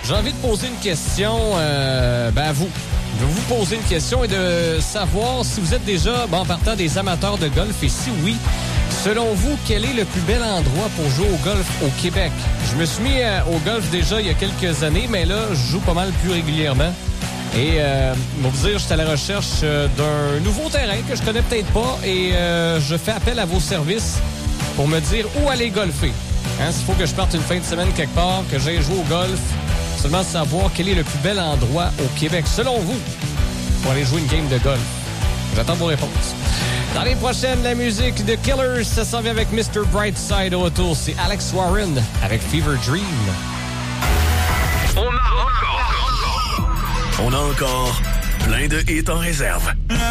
J'ai envie de poser une question à vous. Je vais vous poser une question et de savoir si vous êtes déjà, en partant, des amateurs de golf. Et si oui, selon vous, quel est le plus bel endroit pour jouer au golf au Québec? Je me suis mis au golf déjà il y a quelques années, mais là, je joue pas mal plus régulièrement. Et je vais vous dire, je suis à la recherche d'un nouveau terrain que je connais peut-être pas et je fais appel à vos services pour me dire où aller golfer. S'il faut que je parte une fin de semaine quelque part, que j'aille jouer au golf, seulement savoir quel est le plus bel endroit au Québec, selon vous, pour aller jouer une game de golf. J'attends vos réponses. Dans les prochaines, la musique de Killers, ça s'en vient avec Mr. Brightside au retour. C'est Alex Warren avec Fever Dream. On a encore plein de hits en réserve.